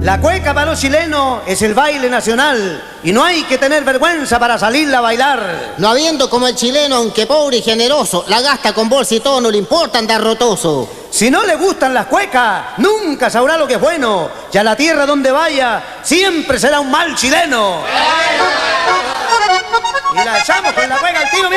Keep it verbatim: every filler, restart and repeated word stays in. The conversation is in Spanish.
La cueca para los chilenos es el baile nacional y no hay que tener vergüenza para salirla a bailar. No habiendo como el chileno, aunque pobre y generoso, la gasta con bolsa y todo, no le importa andar rotoso. Si no le gustan las cuecas, nunca sabrá lo que es bueno. Y a la tierra donde vaya, siempre será un mal chileno. Y la echamos con la cueca al tiro.